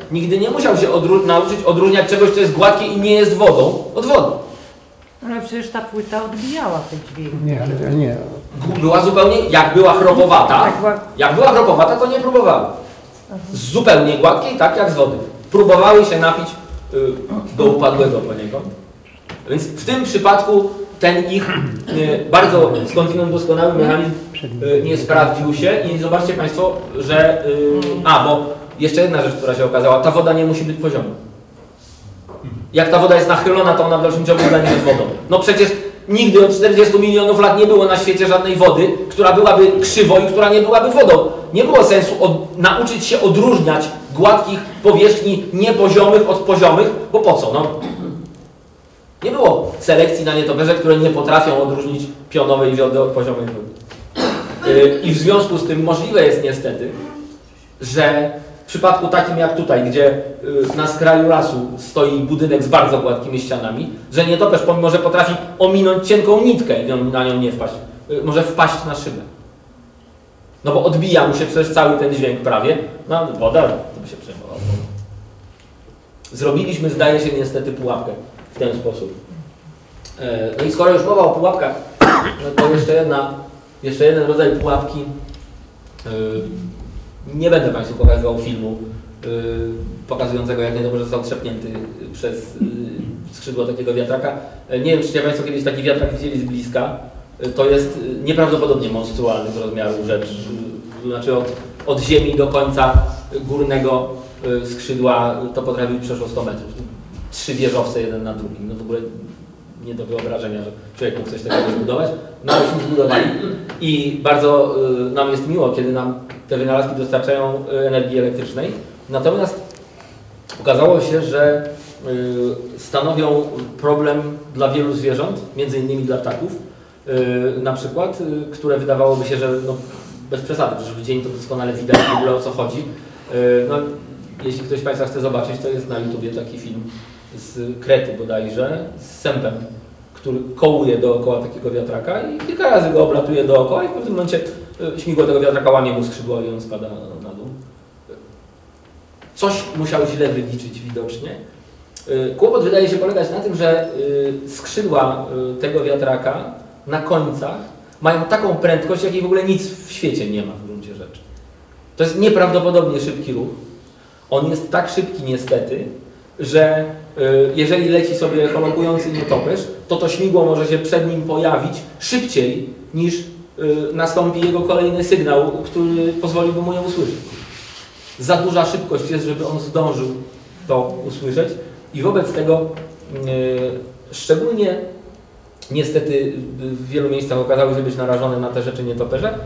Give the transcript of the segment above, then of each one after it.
nigdy nie musiał się nauczyć odróżniać czegoś, co jest gładkie i nie jest wodą, od wody. Ale przecież ta płyta odbijała te dźwięki. Nie, ale nie. Była zupełnie, jak była chropowata, to nie próbowała. Z zupełnie gładkiej, tak jak z wody. Próbowały się napić do upadłego poniekąd. Więc w tym przypadku ten ich bardzo skądinąd doskonały mechanizm nie sprawdził się i zobaczcie Państwo, że... bo jeszcze jedna rzecz, która się okazała, ta woda nie musi być pozioma. Jak ta woda jest nachylona, to ona w dalszym ciągu nie jest wodą. No przecież nigdy od 40 milionów lat nie było na świecie żadnej wody, która byłaby krzywo i która nie byłaby wodą. Nie było sensu nauczyć się odróżniać gładkich powierzchni niepoziomych od poziomych, bo po co? No, nie było selekcji na nietoperze, które nie potrafią odróżnić pionowej wody od poziomej wody. I w związku z tym możliwe jest niestety, że w przypadku takim jak tutaj, gdzie na skraju lasu stoi budynek z bardzo gładkimi ścianami, że nietoperz, pomimo że potrafi ominąć cienką nitkę i na nią nie wpaść, może wpaść na szybę. No bo odbija mu się przecież cały ten dźwięk prawie. No woda, to by się przejmowało. Zrobiliśmy, zdaje się, niestety pułapkę w ten sposób. No i skoro już mowa o pułapkach, no to jeszcze jeden rodzaj pułapki. Nie będę Państwu pokazywał filmu pokazującego, jak nietoperz został trzepnięty przez skrzydło takiego wiatraka. Nie wiem, czy Państwo kiedyś taki wiatrak widzieli z bliska. To jest nieprawdopodobnie monstrualnych rozmiarów rzecz. Znaczy od ziemi do końca górnego skrzydła to potrafi być przeszło 100 metrów. 3 wieżowce jeden na drugim. No w ogóle nie do wyobrażenia, że człowiek mógł coś takiego zbudować. No aleśmy zbudowali i bardzo nam jest miło, kiedy nam te wynalazki dostarczają energii elektrycznej. Natomiast okazało się, że stanowią problem dla wielu zwierząt, między innymi dla ptaków, na przykład, które wydawałoby się, że no, bez przesady, przecież w dzień to doskonale widać w ogóle o co chodzi. No, jeśli ktoś z Państwa chce zobaczyć, to jest na YouTubie taki film z Krety bodajże, z sępem, który kołuje dookoła takiego wiatraka i kilka razy go oblatuje dookoła i w pewnym momencie śmigło tego wiatraka łamie mu skrzydło i on spada na dół. Coś musiał źle wyliczyć widocznie. Kłopot wydaje się polegać na tym, że skrzydła tego wiatraka na końcach mają taką prędkość, jakiej w ogóle nic w świecie nie ma w gruncie rzeczy. To jest nieprawdopodobnie szybki ruch. On jest tak szybki niestety, że jeżeli leci sobie chorobujący nietoperz, to śmigło może się przed nim pojawić szybciej niż nastąpi jego kolejny sygnał, który pozwoliłby mu ją usłyszeć. Za duża szybkość jest, żeby on zdążył to usłyszeć i wobec tego szczególnie niestety w wielu miejscach okazały się być narażone na te rzeczy nietoperze,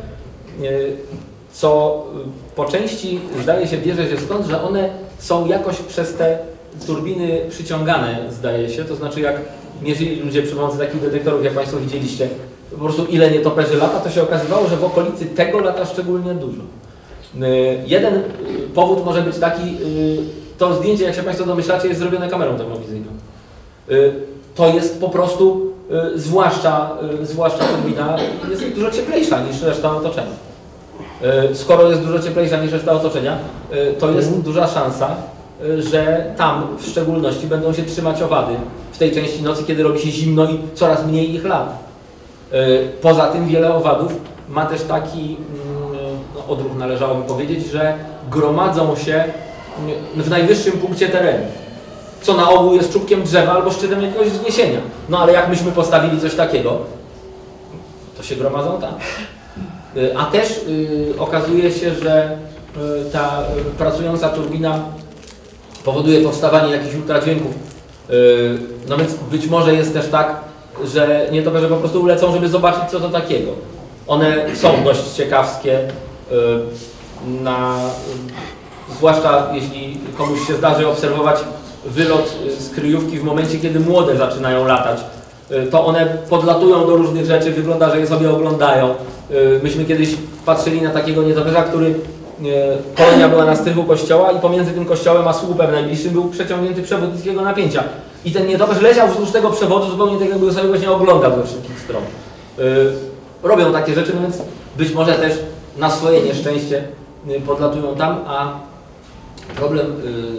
co po części zdaje się bierze się stąd, że one są jakoś przez te turbiny przyciągane, zdaje się, to znaczy jak mierzyli ludzie przy pomocy takich detektorów, jak Państwo widzieliście, po prostu ile nietoperzy lata, to się okazywało, że w okolicy tego lata szczególnie dużo. Jeden powód może być taki, to zdjęcie, jak się Państwo domyślacie, jest zrobione kamerą termowizyjną. To jest po prostu, zwłaszcza turbina, jest dużo cieplejsza niż reszta otoczenia. Skoro jest dużo cieplejsza niż reszta otoczenia, to jest duża szansa, że tam w szczególności będą się trzymać owady w tej części nocy, kiedy robi się zimno i coraz mniej ich lata. Poza tym wiele owadów ma też taki odruch, należałoby powiedzieć, że gromadzą się w najwyższym punkcie terenu, co na ogół jest czubkiem drzewa albo szczytem jakiegoś wzniesienia. No ale jak myśmy postawili coś takiego, to się gromadzą tam. A też okazuje się, że ta pracująca turbina powoduje powstawanie jakichś ultradźwięków. No więc być może jest też tak, że nietoperze po prostu lecą, żeby zobaczyć, co to takiego. One są dość ciekawskie, zwłaszcza jeśli komuś się zdarzy obserwować wylot z kryjówki w momencie, kiedy młode zaczynają latać. To one podlatują do różnych rzeczy, wygląda, że je sobie oglądają. Myśmy kiedyś patrzyli na takiego nietoperza, który kolonia była na strychu kościoła i pomiędzy tym kościołem a słupem najbliższym był przeciągnięty przewód niskiego napięcia. I ten nietoperz leciał wzdłuż tego przewodu zupełnie tak, jakby sobie właśnie oglądał ze wszystkich stron. Robią takie rzeczy, no więc być może też na swoje nieszczęście podlatują tam, a problem